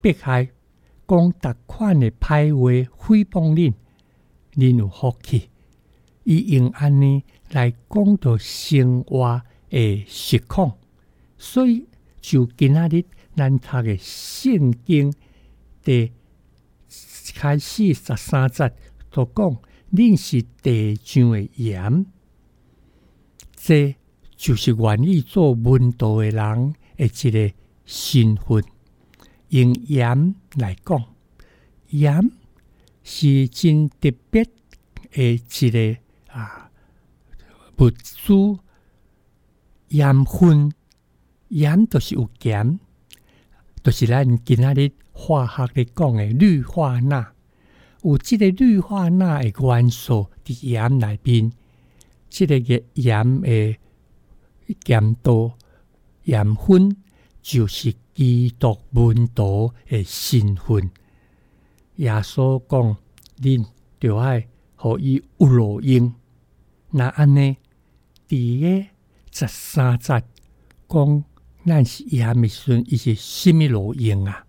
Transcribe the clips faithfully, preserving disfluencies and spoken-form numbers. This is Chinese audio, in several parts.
迫害，讲逐款的歹话诽谤恁，恁有福气。伊用安尼来讲到生活的实况，所以就今仔日咱读的圣经第开始十三节，就讲恁是地上的盐，这就是愿意做门徒的人的一个身份。用盐来讲，盐是真特别的一个啊物质，盐分，盐就是有咸，就是咱今仔日化学咧讲的氯化钠，有即个氯化钠的元素伫盐内面，即、这个盐的咸度、盐分就是基督门徒的身份。耶稣讲，恁就爱互伊有路用。那安尼，伫个十三节讲，咱是盐的时阵，伊是什么路用啊？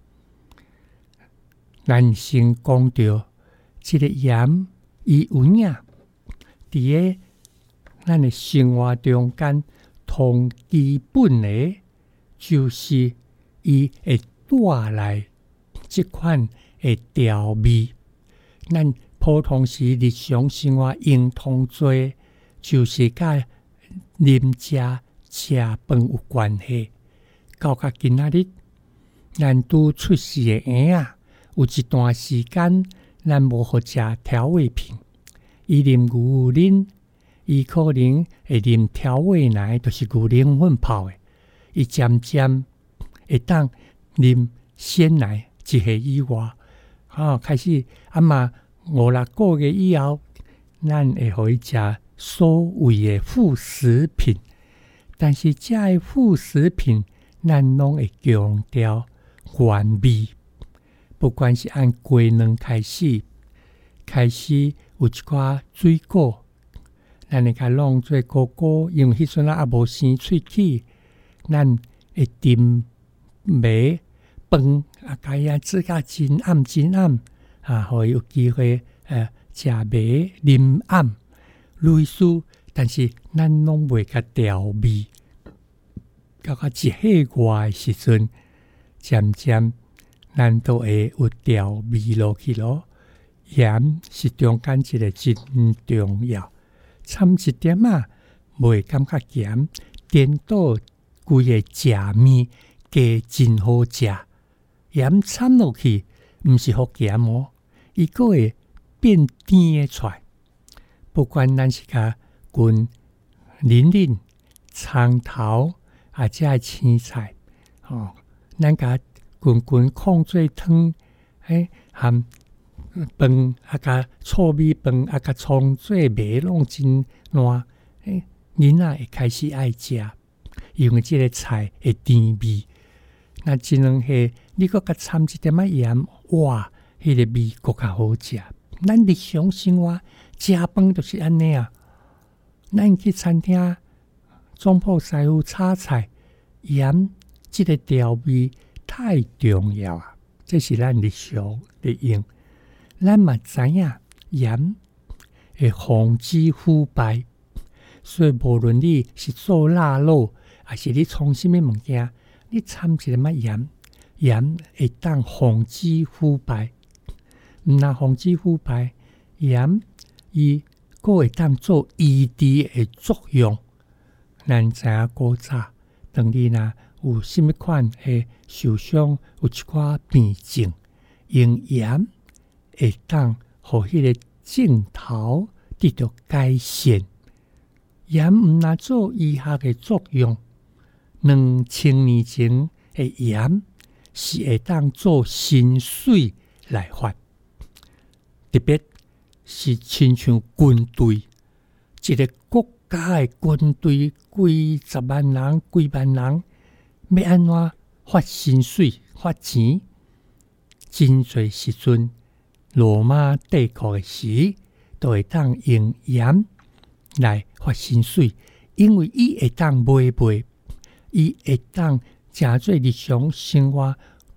咱先讲到，即个盐伊有影，伫个咱的生活中间，同基本的，就是伊会带来即款的调味。咱普通时日常生活用通做，就是甲啉食食饭有关系。到甲今仔日，咱拄出世的婴仔，有一段时间，咱无好食调味品。伊啉牛奶，伊可能会啉调味奶，就是牛奶粉泡的。伊渐渐会当啉鲜奶，一岁以外，啊，开始啊嘛五六个月以后，咱会互伊食所谓的副食品。但是这个副食品，咱拢会强调原味。不管是按鸡卵开始，开始有一寡水果，咱会甲弄做果果，因为迄阵啊也无生喙齿，咱会浸糜饭啊，甲伊啊煮甲真暗真暗啊，互伊有机会呃食糜啉暗类似，但是咱拢袂甲调味。到甲一岁外的时阵，渐渐咱都会有调味落去咯。盐是中间一个真重要，掺一点啊，袂感觉咸，颠倒规个食面加真好食。盐掺落去，毋是好咸哦，伊个会变甜的出来。不管咱是甲滚淋淋、葱头啊，这个青菜，哦，咱甲滚滚控做汤，哎，含饭啊，甲糙米饭啊，甲葱做糜拢真烂，哎，囡仔会开始爱食，因为这个菜会甜味。那一两岁，你搁甲掺一点仔盐，哇，迄、那个味搁较好食。咱日常生活食饭就是安尼啊。咱去餐厅，总铺师傅炒菜，盐这个调味太重要啊！这是咱日常的用。咱嘛知影盐会防止腐败，所以无论你是做腊肉，还是你创什么物件，你掺一点仔盐，盐会当防止腐败。毋若防止腐败，盐伊佫会当做医治的作用。咱知影古早，当你若有什么款的受伤，有一寡病症，用盐会当互迄个症头得到改善。盐毋若做医学的作用，两千年前的盐是会当做薪水来发。特别是亲像军队，一个国家的军队几十万人、几万人，要安怎发薪水、发钱？真侪时阵，罗马帝国的时，都会当用盐来发薪水，因为伊会当买卖，伊会当真做日常生活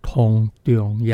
同重要。